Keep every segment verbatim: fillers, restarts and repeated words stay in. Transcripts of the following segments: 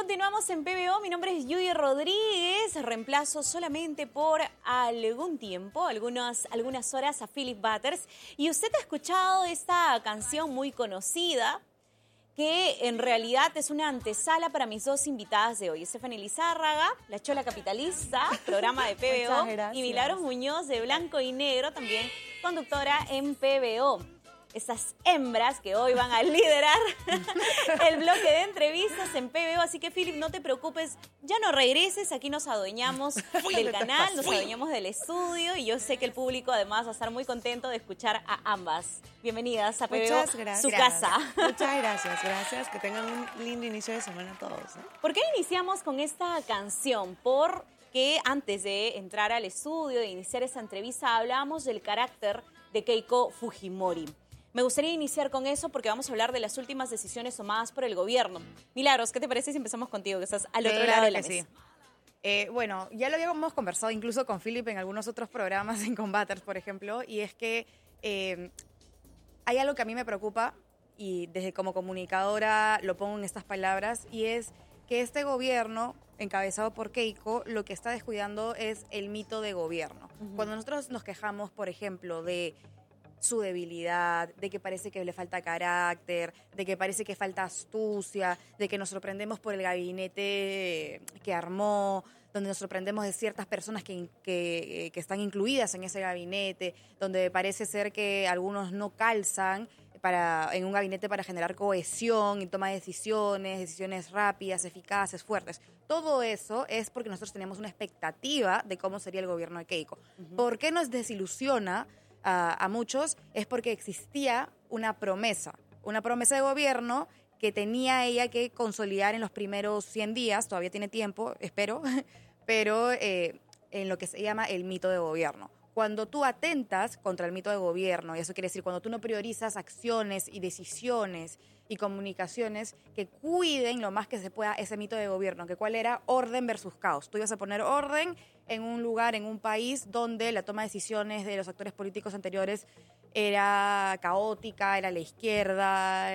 Continuamos en P B O, mi nombre es Yudy Rodríguez, reemplazo solamente por algún tiempo, algunas, algunas horas a Philip Butters. Y usted ha escuchado esta canción muy conocida, que en realidad es una antesala para mis dos invitadas de hoy. Stephanie Lizárraga, la Chola Capitalista, programa de P B O, y Milagros Muñoz de Blanco y Negro, también conductora en P B O. Estas hembras que hoy van a liderar el bloque de entrevistas en P B O. Así que, Philip, no te preocupes, ya no regreses, aquí nos adueñamos del canal, nos adueñamos del estudio y yo sé que el público además va a estar muy contento de escuchar a ambas. Bienvenidas a P B O, Muchas gracias. su casa. Muchas gracias, gracias. Que tengan un lindo inicio de semana todos. ¿eh? ¿Por qué iniciamos con esta canción? Porque antes de entrar al estudio, de iniciar esta entrevista, hablábamos del carácter de Keiko Fujimori. Me gustaría iniciar con eso porque vamos a hablar de las últimas decisiones tomadas por el gobierno. Milagros, ¿qué te parece si empezamos contigo, que estás al otro claro lado de la que mesa? Sí. Eh, bueno, ya lo habíamos conversado incluso con Philip en algunos otros programas, en Combaters, por ejemplo, y es que eh, hay algo que a mí me preocupa, y desde como comunicadora lo pongo en estas palabras, y es que este gobierno, encabezado por Keiko, lo que está descuidando es el mito de gobierno. Uh-huh. Cuando nosotros nos quejamos, por ejemplo, de su debilidad, de que parece que le falta carácter, de que parece que falta astucia, de que nos sorprendemos por el gabinete que armó, donde nos sorprendemos de ciertas personas que, que, que están incluidas en ese gabinete, donde parece ser que algunos no calzan para, en un gabinete para generar cohesión y toma de decisiones, decisiones rápidas, eficaces, fuertes. Todo eso es porque nosotros tenemos una expectativa de cómo sería el gobierno de Keiko. Uh-huh. ¿Por qué nos desilusiona A, a muchos? Es porque existía una promesa, una promesa de gobierno que tenía ella que consolidar en los primeros cien días, todavía tiene tiempo, espero, pero eh, en lo que se llama el mito de gobierno. Cuando tú atentas contra el mito de gobierno, y eso quiere decir cuando tú no priorizas acciones y decisiones y comunicaciones que cuiden lo más que se pueda ese mito de gobierno, que cuál era orden versus caos. Tú ibas a poner orden en un lugar, en un país donde la toma de decisiones de los actores políticos anteriores era caótica, era la izquierda,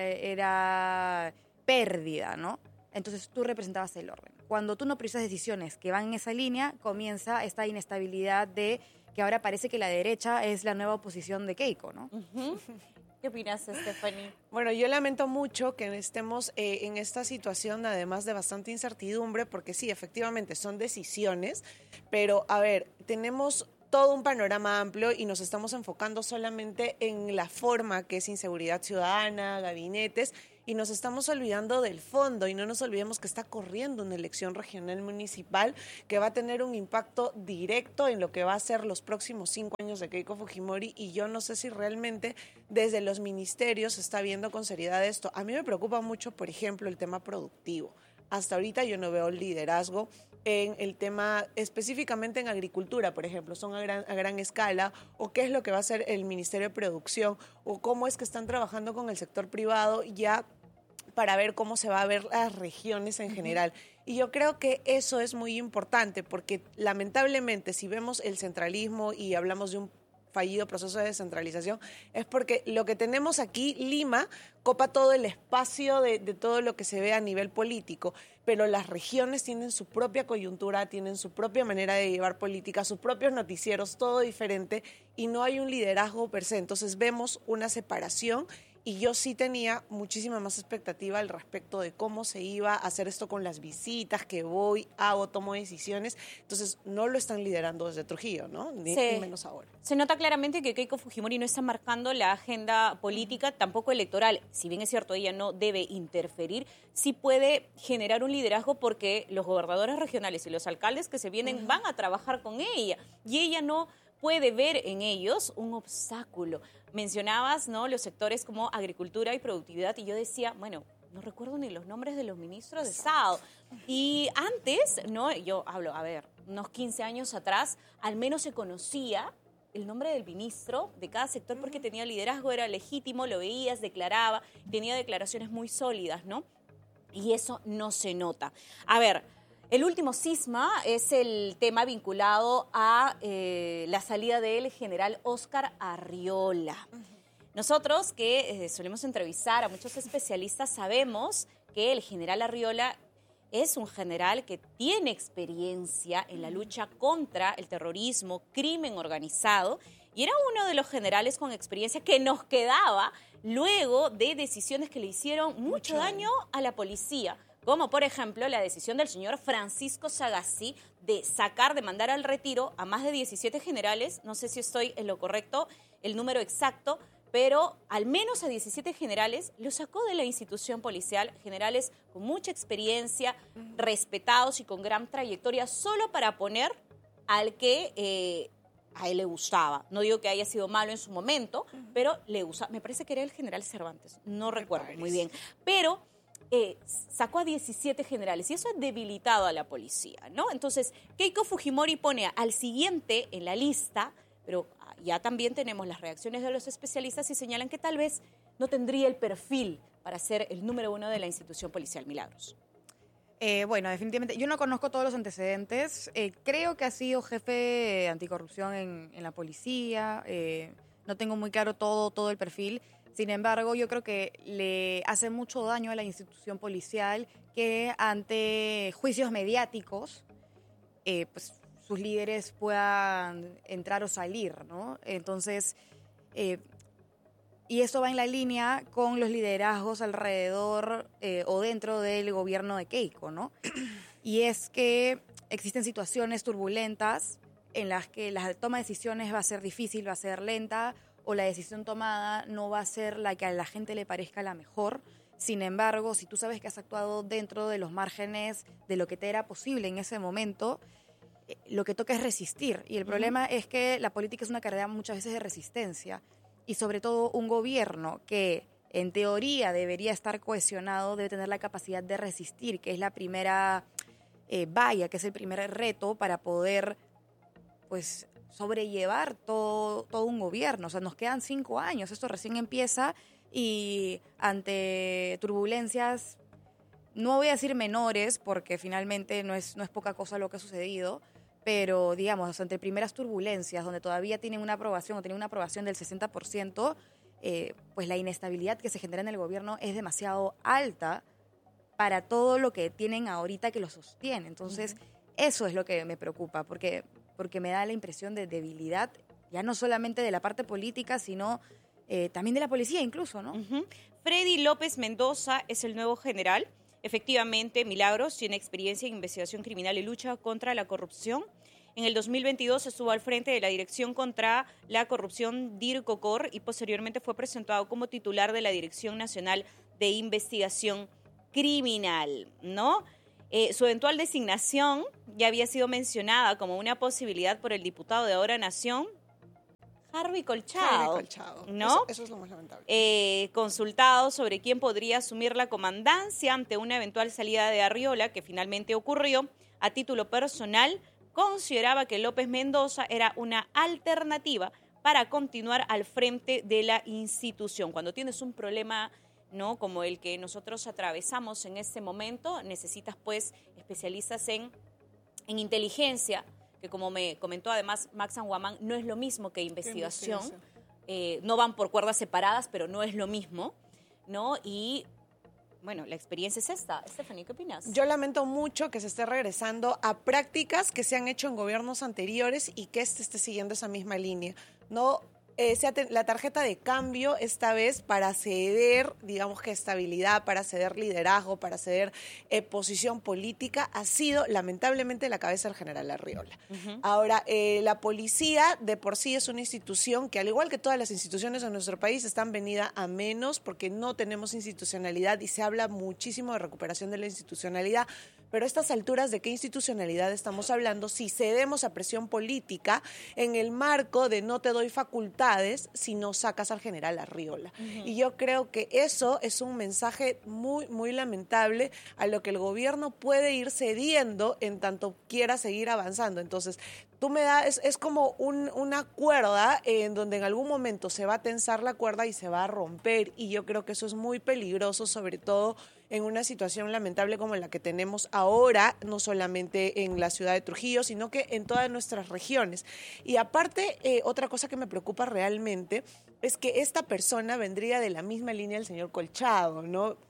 era pérdida, ¿no? Entonces tú representabas el orden. Cuando tú no priorizas decisiones que van en esa línea, comienza esta inestabilidad de que ahora parece que la derecha es la nueva oposición de Keiko, ¿no? Uh-huh. ¿Qué opinas, Stephanie? Bueno, yo lamento mucho que estemos eh, en esta situación, además de bastante incertidumbre, porque sí, efectivamente, son decisiones, pero, a ver, tenemos todo un panorama amplio y nos estamos enfocando solamente en la forma, que es inseguridad ciudadana, gabinetes, y nos estamos olvidando del fondo, y no nos olvidemos que está corriendo una elección regional municipal que va a tener un impacto directo en lo que va a ser los próximos cinco años de Keiko Fujimori, y yo no sé si realmente desde los ministerios se está viendo con seriedad esto. A mí me preocupa mucho, por ejemplo, el tema productivo. Hasta ahorita yo no veo el liderazgo en el tema, específicamente en agricultura, por ejemplo, son a gran, a gran escala, o qué es lo que va a hacer el Ministerio de Producción, o cómo es que están trabajando con el sector privado ya para ver cómo se va a ver las regiones en general. Y yo creo que eso es muy importante, porque lamentablemente si vemos el centralismo y hablamos de un fallido proceso de descentralización, es porque lo que tenemos aquí, Lima, copa todo el espacio de, de todo lo que se ve a nivel político, pero las regiones tienen su propia coyuntura, tienen su propia manera de llevar política, sus propios noticieros, todo diferente, y no hay un liderazgo per se. Entonces vemos una separación, y yo sí tenía muchísima más expectativa al respecto de cómo se iba a hacer esto con las visitas, que voy, hago, tomo decisiones. Entonces, no lo están liderando desde Trujillo, ¿no? Ni, sí. ni menos ahora. Se nota claramente que Keiko Fujimori no está marcando la agenda política, uh-huh. tampoco electoral. Si bien es cierto, ella no debe interferir, sí puede generar un liderazgo porque los gobernadores regionales y los alcaldes que se vienen uh-huh. van a trabajar con ella. Y ella no puede ver en ellos un obstáculo. Mencionabas, ¿no?, los sectores como agricultura y productividad, y yo decía, bueno, no recuerdo ni los nombres de los ministros de Estado. Y antes, ¿no?, yo hablo, a ver, unos quince años atrás, al menos se conocía el nombre del ministro de cada sector porque tenía liderazgo, era legítimo, lo veías, declaraba, tenía declaraciones muy sólidas, ¿no? Y eso no se nota. A ver, el último cisma es el tema vinculado a eh, la salida del general Óscar Arriola. Uh-huh. Nosotros que eh, solemos entrevistar a muchos especialistas sabemos que el general Arriola es un general que tiene experiencia en la lucha contra el terrorismo, crimen organizado, y era uno de los generales con experiencia que nos quedaba luego de decisiones que le hicieron mucho, mucho daño a la policía, como por ejemplo la decisión del señor Francisco Sagasti de sacar, de mandar al retiro a más de diecisiete generales, no sé si estoy en lo correcto, el número exacto, pero al menos a diecisiete generales los sacó de la institución policial, generales con mucha experiencia, respetados y con gran trayectoria, solo para poner al que eh, a él le gustaba. No digo que haya sido malo en su momento, pero le gustaba. Me parece que era el general Cervantes, no recuerdo muy bien. Pero eh, sacó a diecisiete generales y eso ha debilitado a la policía, ¿no? Entonces, Keiko Fujimori pone al siguiente en la lista, pero ya también tenemos las reacciones de los especialistas y señalan que tal vez no tendría el perfil para ser el número uno de la institución policial. Milagros. Eh, bueno, definitivamente, yo no conozco todos los antecedentes. Eh, creo que ha sido jefe anticorrupción en, en la policía. Eh, no tengo muy claro todo, todo el perfil. Sin embargo, yo creo que le hace mucho daño a la institución policial que ante juicios mediáticos, eh, pues sus líderes puedan entrar o salir, ¿no? Entonces, eh, y esto va en la línea con los liderazgos alrededor eh, o dentro del gobierno de Keiko, ¿no? Y es que existen situaciones turbulentas en las que la toma de decisiones va a ser difícil, va a ser lenta, o la decisión tomada no va a ser la que a la gente le parezca la mejor. Sin embargo, si tú sabes que has actuado dentro de los márgenes de lo que te era posible en ese momento, eh, lo que toca es resistir. Y el uh-huh. problema es que la política es una carrera muchas veces de resistencia. Y sobre todo un gobierno que en teoría debería estar cohesionado debe tener la capacidad de resistir, que es la primera eh, valla, que es el primer reto para poder pues sobrellevar todo, todo un gobierno. O sea, nos quedan cinco años, esto recién empieza y ante turbulencias, no voy a decir menores, porque finalmente no es, no es poca cosa lo que ha sucedido, pero digamos, ante primeras turbulencias, donde todavía tienen una aprobación o tienen una aprobación del sesenta por ciento, eh, pues la inestabilidad que se genera en el gobierno es demasiado alta para todo lo que tienen ahorita que lo sostiene. Entonces, uh-huh. eso es lo que me preocupa, porque, porque me da la impresión de debilidad, ya no solamente de la parte política, sino eh, también de la policía incluso, ¿no? Uh-huh. Freddy López Mendoza es el nuevo general. Efectivamente, Milagros tiene experiencia en investigación criminal y lucha contra la corrupción. En el dos mil veintidós estuvo al frente de la Dirección contra la Corrupción DIRCOCOR y posteriormente fue presentado como titular de la Dirección Nacional de Investigación Criminal, ¿no? Eh, su eventual designación ya había sido mencionada como una posibilidad por el diputado de Ahora Nación, Harvey Colchado, Harvey Colchado. ¿no? Eso, eso es lo más lamentable. Eh, consultado sobre quién podría asumir la comandancia ante una eventual salida de Arriola, que finalmente ocurrió, a título personal, consideraba que López Mendoza era una alternativa para continuar al frente de la institución. Cuando tienes un problema, ¿no?, como el que nosotros atravesamos en este momento, necesitas pues especialistas en, en inteligencia, que como me comentó además Max Anguamán, no es lo mismo que investigación. Eh, no van por cuerdas separadas, pero no es lo mismo, ¿no? Y bueno, la experiencia es esta. Stephanie, ¿qué opinas? Yo lamento mucho que se esté regresando a prácticas que se han hecho en gobiernos anteriores y que este esté siguiendo esa misma línea. No eh, sea te- la tarjeta de cambio esta vez para ceder, digamos que estabilidad, para ceder liderazgo, para ceder eh, posición política, ha sido lamentablemente la cabeza del general Arriola. Uh-huh. Ahora, eh, la policía de por sí es una institución que, al igual que todas las instituciones en nuestro país, están venida a menos porque no tenemos institucionalidad y se habla muchísimo de recuperación de la institucionalidad. Pero a estas alturas, ¿de qué institucionalidad estamos hablando si cedemos a presión política en el marco de no te doy facultades si no sacas al general Arriola? Uh-huh. Y yo creo que eso es un mensaje muy, muy lamentable a lo que el gobierno puede ir cediendo en tanto quiera seguir avanzando. Entonces, tú me das, es, es como un, una cuerda en donde en algún momento se va a tensar la cuerda y se va a romper. Y yo creo que eso es muy peligroso, sobre todo en una situación lamentable como la que tenemos ahora, no solamente en la ciudad de Trujillo, sino que en todas nuestras regiones. Y aparte, eh, otra cosa que me preocupa realmente es que esta persona vendría de la misma línea del señor Colchado, ¿no?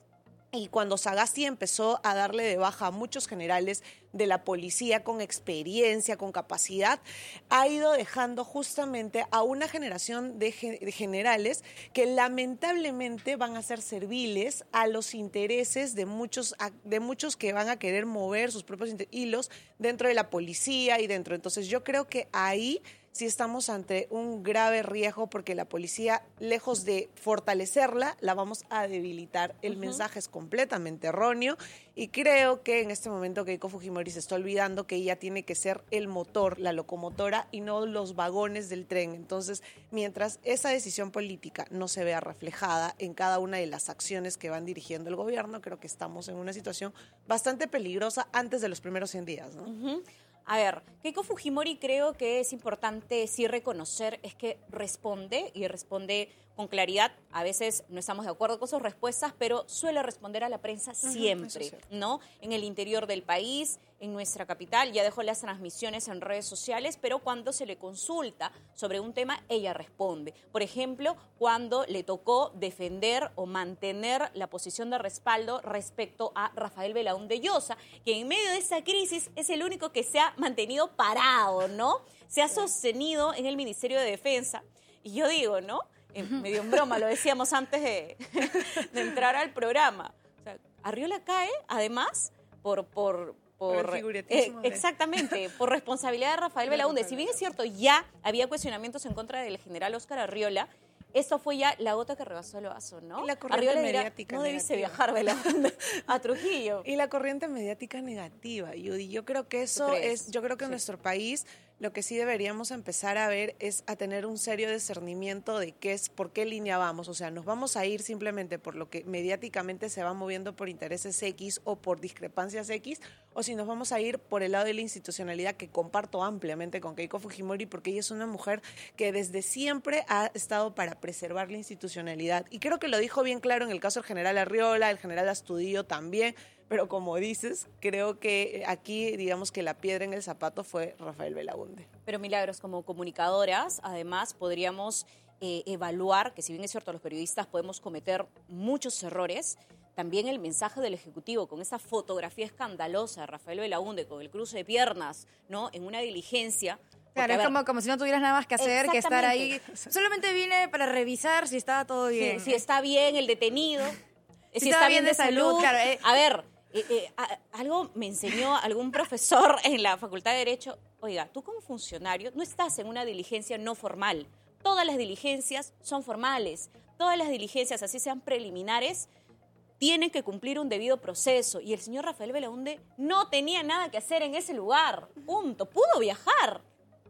Y cuando Sagasti empezó a darle de baja a muchos generales de la policía con experiencia, con capacidad, ha ido dejando justamente a una generación de, ge- de generales que lamentablemente van a ser serviles a los intereses de muchos, a- de muchos que van a querer mover sus propios inter- hilos dentro de la policía y dentro. Entonces yo creo que ahí sí estamos ante un grave riesgo porque la policía, lejos de fortalecerla, la vamos a debilitar. El uh-huh. mensaje es completamente erróneo y creo que en este momento Keiko Fujimori se está olvidando que ella tiene que ser el motor, la locomotora y no los vagones del tren. Entonces, mientras esa decisión política no se vea reflejada en cada una de las acciones que van dirigiendo el gobierno, creo que estamos en una situación bastante peligrosa antes de los primeros cien días, ¿no? Uh-huh. A ver, Keiko Fujimori creo que es importante sí reconocer es que responde y responde con claridad. A veces no estamos de acuerdo con sus respuestas, pero suele responder a la prensa siempre, uh-huh, ¿no? En el interior del país, en nuestra capital, ya dejó las transmisiones en redes sociales, pero cuando se le consulta sobre un tema, ella responde. Por ejemplo, cuando le tocó defender o mantener la posición de respaldo respecto a Rafael Belaúnde Llosa, que en medio de esa crisis es el único que se ha mantenido parado, ¿no? Se ha sostenido en el Ministerio de Defensa. Y yo digo, ¿no? En, medio en broma, lo decíamos antes de, de entrar al programa. O sea, Arriola cae, además, por... por Por, por el eh, exactamente, por responsabilidad de Rafael Belaúnde. Si bien es cierto, ya había cuestionamientos en contra del general Óscar Arriola, esto fue ya la gota que rebasó el vaso, ¿no? Y la corriente Arriola dirá, mediática no debiste negativa. viajar Belaúnde a Trujillo. Y la corriente mediática negativa, Judy. Yo creo que eso es, yo creo que en sí. nuestro país lo que sí deberíamos empezar a ver es a tener un serio discernimiento de qué es, por qué línea vamos. O sea, nos vamos a ir simplemente por lo que mediáticamente se va moviendo por intereses X o por discrepancias X, o si nos vamos a ir por el lado de la institucionalidad, que comparto ampliamente con Keiko Fujimori, porque ella es una mujer que desde siempre ha estado para preservar la institucionalidad. Y creo que lo dijo bien claro en el caso del general Arriola, el general Astudillo también. Pero como dices, creo que aquí, digamos que la piedra en el zapato fue Rafael Belaúnde. Pero Milagros, como comunicadoras, además podríamos eh, evaluar que si bien es cierto, los periodistas podemos cometer muchos errores, también el mensaje del Ejecutivo con esa fotografía escandalosa de Rafael Belaúnde con el cruce de piernas, ¿no? En una diligencia. Claro, es como, como si no tuvieras nada más que hacer que estar ahí. Solamente vine para revisar si estaba todo bien. Sí, si está bien el detenido, si, si está bien de salud. salud. Claro, eh. A ver... Eh, eh, a, algo me enseñó algún profesor en la Facultad de Derecho. Oiga, tú como funcionario no estás en una diligencia no formal. Todas las diligencias son formales. Todas las diligencias, así sean preliminares, tienen que cumplir un debido proceso. Y el señor Rafael Belaúnde no tenía nada que hacer en ese lugar. Punto. Pudo viajar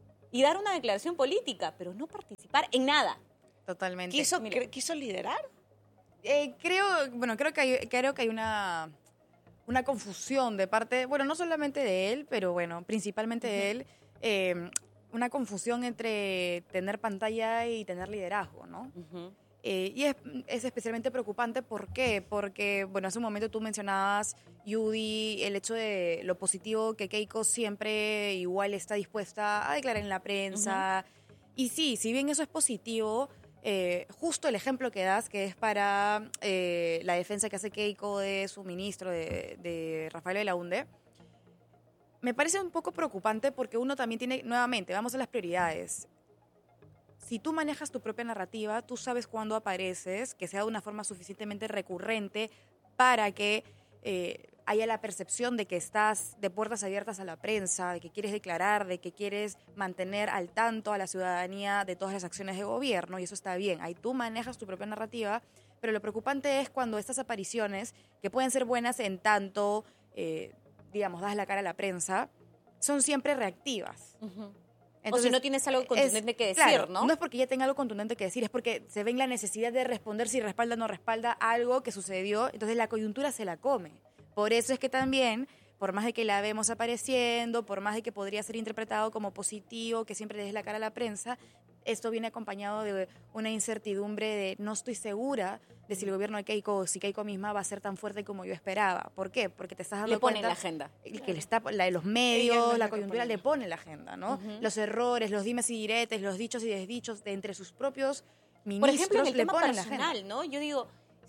y dar una declaración política, pero no participar en nada. Totalmente. ¿Quiso, ¿quiso liderar? Eh, creo, bueno, creo que hay, creo que hay una... una confusión de parte, bueno, no solamente de él, pero bueno, principalmente uh-huh. de él, eh, una confusión entre tener pantalla y tener liderazgo, ¿no? Uh-huh. Eh, y es, es especialmente preocupante, ¿por qué? Porque, bueno, hace un momento tú mencionabas, Judy, el hecho de lo positivo que Keiko siempre igual está dispuesta a declarar en la prensa. Uh-huh. Y sí, si bien eso es positivo, Eh, justo el ejemplo que das, que es para eh, la defensa que hace Keiko de su ministro, de, de Rafael Belaúnde, me parece un poco preocupante porque uno también tiene, nuevamente, vamos a las prioridades. Si tú manejas tu propia narrativa, tú sabes cuándo apareces, que sea de una forma suficientemente recurrente para que eh, haya la percepción de que estás de puertas abiertas a la prensa, de que quieres declarar, de que quieres mantener al tanto a la ciudadanía de todas las acciones de gobierno, y eso está bien. Ahí tú manejas tu propia narrativa, pero lo preocupante es cuando estas apariciones, que pueden ser buenas en tanto, eh, digamos, das la cara a la prensa, son siempre reactivas. Uh-huh. Entonces, o si no tienes algo contundente es, que decir, claro, ¿no? No es porque ya tenga algo contundente que decir, es porque se ven la necesidad de responder si respalda o no respalda algo que sucedió, entonces la coyuntura se la come. Por eso es que también, por más de que la vemos apareciendo, por más de que podría ser interpretado como positivo, que siempre le des la cara a la prensa, esto viene acompañado de una incertidumbre de no estoy segura de si el gobierno de Keiko o si Keiko misma va a ser tan fuerte como yo esperaba. ¿Por qué? Porque te estás dando le pone cuenta... la agenda. Que le está, la de los medios, la coyuntura le pone la agenda, ¿no? Uh-huh. Los errores, los dimes y diretes, los dichos y desdichos de entre sus propios ministros. Por ejemplo, en el le tema ponen personal, la agenda. ¿no? Yo digo...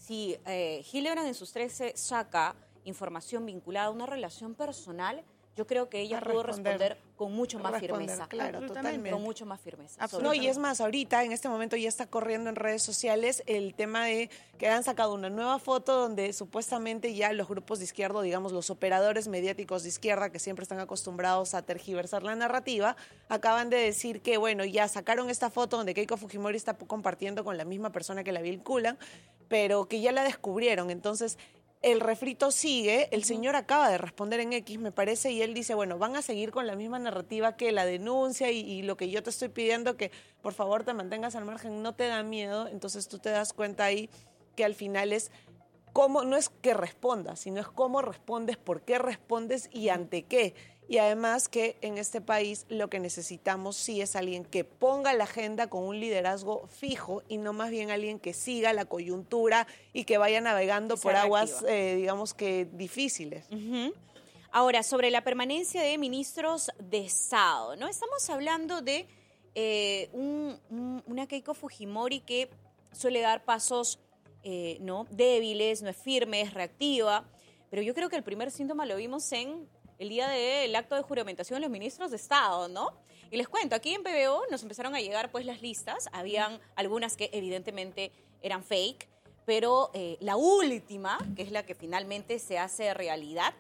si eh, Hildebrand en sus trece saca información vinculada a una relación personal, yo creo que ella A pudo responder. responder con mucho más Responder, firmeza. claro, totalmente. Con mucho más firmeza. No, y es más, ahorita, en este momento, ya está corriendo en redes sociales el tema de que han sacado una nueva foto donde supuestamente ya los grupos de izquierda, digamos, los operadores mediáticos de izquierda, que siempre están acostumbrados a tergiversar la narrativa, acaban de decir que, bueno, ya sacaron esta foto donde Keiko Fujimori está compartiendo con la misma persona que la vinculan, pero que ya la descubrieron. Entonces, el refrito sigue, el señor acaba de responder en X, me parece, y él dice, bueno, van a seguir con la misma narrativa que la denuncia y, y lo que yo te estoy pidiendo, que por favor te mantengas al margen, no te da miedo. Entonces tú te das cuenta ahí que al final es cómo, no es que respondas, sino es cómo respondes, por qué respondes y ante qué. Y además que en este país lo que necesitamos sí es alguien que ponga la agenda con un liderazgo fijo y no más bien alguien que siga la coyuntura y que vaya navegando por aguas, eh, digamos que difíciles. Uh-huh. Ahora, sobre la permanencia de ministros de Estado, ¿no? Estamos hablando de eh, un, un, una Keiko Fujimori que suele dar pasos eh, ¿no? débiles, no es firme, es reactiva, pero yo creo que el primer síntoma lo vimos en el día del acto de juramentación de los ministros de Estado, ¿no? Y les cuento, aquí en P B O nos empezaron a llegar pues las listas, habían algunas que evidentemente eran fake, pero eh, la última, que es la que finalmente se hace realidad,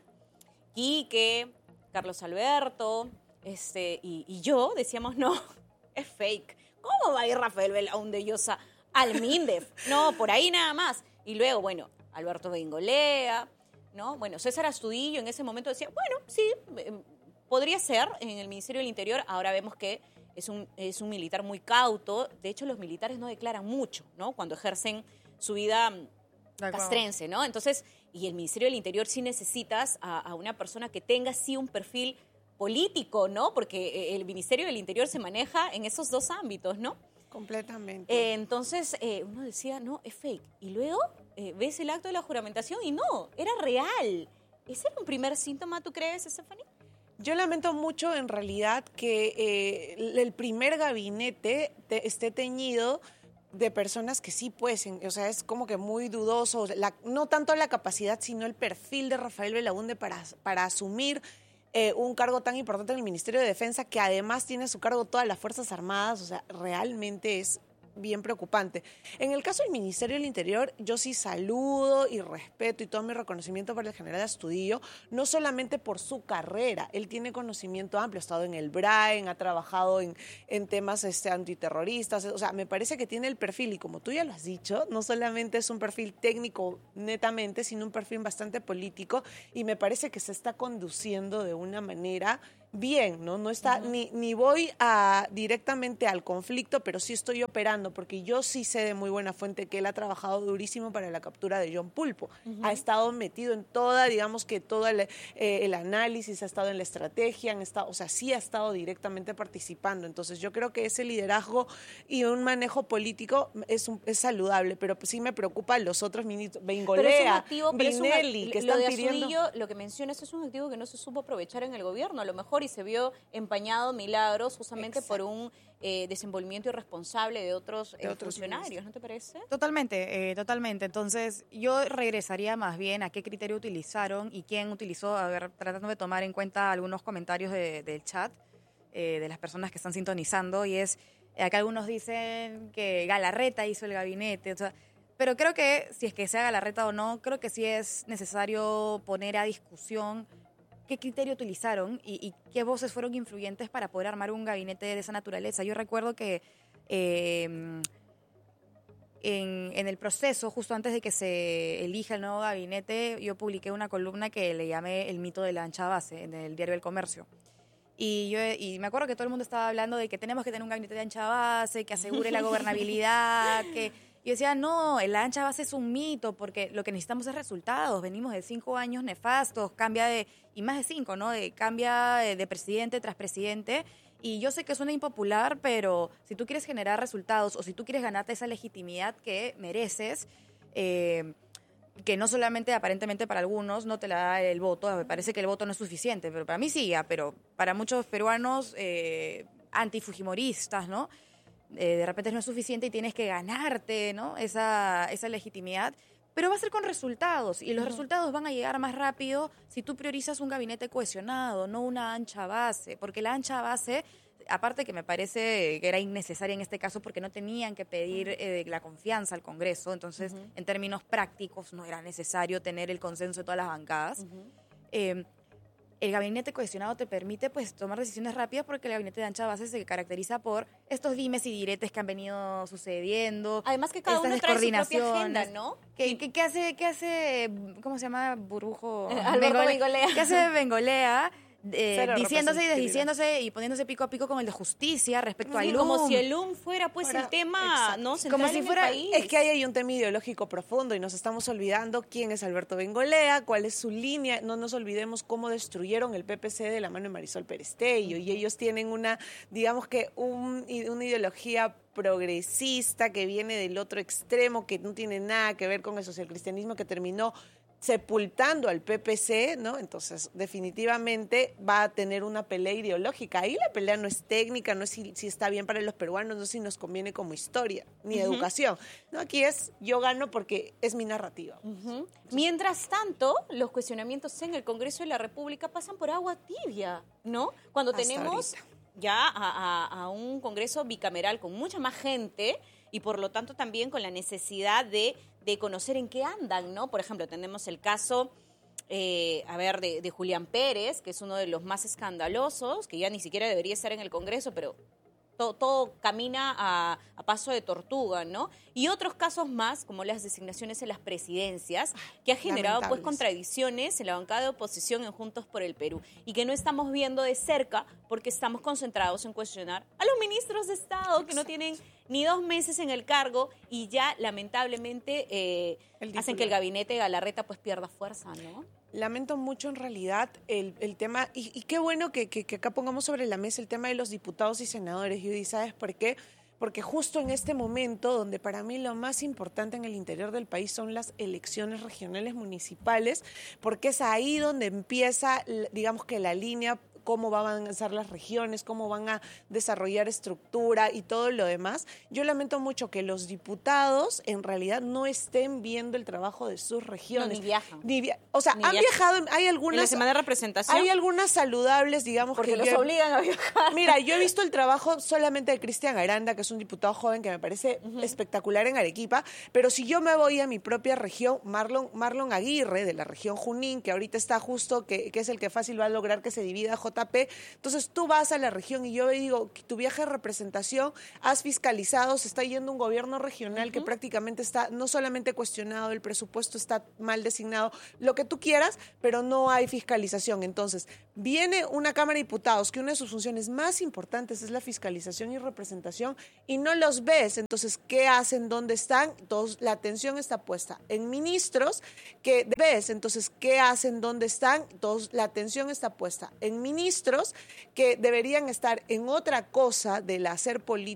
Quique, Carlos Alberto este, y, y yo decíamos, no, es fake. ¿Cómo va a ir Rafael Belaúnde de Llosa al MINDEF? No, por ahí nada más. Y luego, bueno, Alberto Bengolea, ¿no? Bueno, César Astudillo en ese momento decía, bueno, sí, eh, podría ser en el Ministerio del Interior. Ahora vemos que es un, es un militar muy cauto. De hecho, los militares no declaran mucho, ¿no? Cuando ejercen su vida castrense, ¿no? Entonces, y el Ministerio del Interior sí necesitas a, a una persona que tenga sí un perfil político, ¿no? Porque el Ministerio del Interior se maneja en esos dos ámbitos, ¿no? Completamente. Eh, entonces, eh, uno decía, no, es fake. Y luego eh, ves el acto de la juramentación y no, era real. ¿Ese era un primer síntoma, tú crees, Stephanie? Yo lamento mucho, en realidad, que eh, el primer gabinete te, esté teñido de personas que sí pueden, o sea, es como que muy dudoso, la, no tanto la capacidad, sino el perfil de Rafael Belaúnde para, para asumir eh, un cargo tan importante en el Ministerio de Defensa, que además tiene a su cargo todas las Fuerzas Armadas. O sea, realmente es bien preocupante. En el caso del Ministerio del Interior, yo sí saludo y respeto y todo mi reconocimiento para el general Astudillo, no solamente por su carrera, él tiene conocimiento amplio, ha estado en el BRAEN, ha trabajado en, en temas este, antiterroristas, o sea, me parece que tiene el perfil, y como tú ya lo has dicho, no solamente es un perfil técnico netamente, sino un perfil bastante político, y me parece que se está conduciendo de una manera bien, ¿no? No está, uh-huh. ni, ni voy a, directamente al conflicto, pero sí estoy operando, porque yo sí sé de muy buena fuente que él ha trabajado durísimo para la captura de John Pulpo. Uh-huh. Ha estado metido en toda, digamos que todo el, eh, el análisis, ha estado en la estrategia, han estado, o sea, sí ha estado directamente participando. Entonces yo creo que ese liderazgo y un manejo político es, un, es saludable, pero sí me preocupan los otros ministros, Bengolea, Vinelli, que están lo de pidiendo... Astudillo, lo que mencionas es un activo que no se supo aprovechar en el gobierno, a lo mejor, y se vio empañado Milagros justamente Exacto. por un eh, desenvolvimiento irresponsable de otros, de eh, otros funcionarios, ministros. ¿No te parece? Totalmente, eh, totalmente. Entonces, yo regresaría más bien a qué criterio utilizaron y quién utilizó, a ver, tratando de tomar en cuenta algunos comentarios de, del chat eh, de las personas que están sintonizando, y es, acá algunos dicen que Galarreta hizo el gabinete, o sea, pero creo que, si es que sea Galarreta o no, creo que sí es necesario poner a discusión qué criterio utilizaron y, y qué voces fueron influyentes para poder armar un gabinete de esa naturaleza. Yo recuerdo que eh, en, en el proceso, justo antes de que se elija el nuevo gabinete, yo publiqué una columna que le llamé El mito de la ancha base en el diario El Comercio. Y, yo, y me acuerdo que todo el mundo estaba hablando de que tenemos que tener un gabinete de ancha base, que asegure la gobernabilidad, que... Yo decía, no, la ancha base es un mito, porque lo que necesitamos es resultados. Venimos de cinco años nefastos, cambia de, y más de cinco, ¿no? De, cambia de, de presidente tras presidente. Y yo sé que suena impopular, pero si tú quieres generar resultados o si tú quieres ganarte esa legitimidad que mereces, eh, que no solamente aparentemente para algunos no te la da el voto, me parece que el voto no es suficiente, pero para mí sí, ya, pero para muchos peruanos eh, antifujimoristas, ¿no? Eh, de repente no es suficiente y tienes que ganarte, ¿no? esa, esa legitimidad, pero va a ser con resultados, y los uh-huh. resultados van a llegar más rápido si tú priorizas un gabinete cohesionado, no una ancha base, porque la ancha base, aparte que me parece que era innecesaria en este caso porque no tenían que pedir eh, la confianza al Congreso, entonces uh-huh. en términos prácticos no era necesario tener el consenso de todas las bancadas. Uh-huh. Eh, el gabinete cohesionado te permite pues tomar decisiones rápidas porque el gabinete de ancha base se caracteriza por estos dimes y diretes que han venido sucediendo. Además que cada uno trae su propia agenda, ¿no? ¿Qué, qué, qué hace, qué hace, cómo se llama, Burbujo? Alberto Bengolea. Bengolea. ¿Qué hace Bengolea? Eh, diciéndose y desdiciéndose y poniéndose pico a pico con el de justicia respecto al L U M. Como si el L U M fuera pues Ahora, el tema no central como si en fuera, el país. Es que ahí hay un tema ideológico profundo y nos estamos olvidando quién es Alberto Bengolea, cuál es su línea. No nos olvidemos cómo destruyeron el P P C de la mano de Marisol Perestello, y ellos tienen una, digamos que un, una ideología progresista que viene del otro extremo, que no tiene nada que ver con el socialcristianismo, que terminó sepultando al P P C, ¿no? Entonces, definitivamente va a tener una pelea ideológica. Ahí la pelea no es técnica, no es si, si está bien para los peruanos, no es si nos conviene como historia, ni uh-huh. educación. No, aquí es yo gano porque es mi narrativa. Uh-huh. Mientras tanto, los cuestionamientos en el Congreso de la República pasan por agua tibia, ¿no? Cuando Hasta tenemos ahorita. ya a, a, a un Congreso bicameral con mucha más gente y por lo tanto también con la necesidad de, de conocer en qué andan, ¿no? Por ejemplo, tenemos el caso, eh, a ver, de, de Julián Pérez, que es uno de los más escandalosos, que ya ni siquiera debería estar en el Congreso, pero todo, todo camina a, a paso de tortuga, ¿no? Y otros casos más, como las designaciones en las presidencias, que ha generado pues contradicciones en la bancada de oposición en Juntos por el Perú, y que no estamos viendo de cerca porque estamos concentrados en cuestionar a los ministros de Estado que no tienen ni dos meses en el cargo y ya lamentablemente eh, hacen que el gabinete de Galarreta pues pierda fuerza, ¿no? Lamento mucho en realidad el, el tema, y, y qué bueno que, que, que acá pongamos sobre la mesa el tema de los diputados y senadores, Judy, ¿sabes por qué? Porque justo en este momento, donde para mí lo más importante en el interior del país son las elecciones regionales municipales, porque es ahí donde empieza, digamos que la línea, cómo van a avanzar las regiones, cómo van a desarrollar estructura y todo lo demás. Yo lamento mucho que los diputados en realidad no estén viendo el trabajo de sus regiones. No, ni viajan. Ni via- o sea, ni han viajan. viajado, hay algunas... En la semana de representación. Hay algunas saludables, digamos. Porque que los yo, obligan a viajar. Mira, yo he visto el trabajo solamente de Cristian Aranda, que es un diputado joven que me parece uh-huh. espectacular en Arequipa, pero si yo me voy a mi propia región, Marlon, Marlon Aguirre, de la región Junín, que ahorita está justo, que, que es el que fácil va a lograr que se divida J P, entonces tú vas a la región y yo digo, tu viaje de representación, has fiscalizado, se está yendo un gobierno regional uh-huh. que prácticamente está no solamente cuestionado, el presupuesto está mal designado, lo que tú quieras, pero no hay fiscalización. Entonces, viene una Cámara de Diputados que una de sus funciones más importantes es la fiscalización y representación y no los ves. Entonces, ¿qué hacen? ¿Dónde están? Entonces, la atención está puesta en ministros que ves. Entonces, ¿qué hacen? ¿Dónde están? Entonces, la atención está puesta en ministros que deberían estar en otra cosa del hacer político